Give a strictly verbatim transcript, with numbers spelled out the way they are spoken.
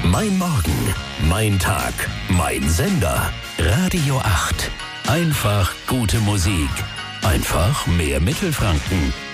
Mein Morgen, mein Tag, mein Sender. Radio acht. Einfach gute Musik. Einfach mehr Mittelfranken.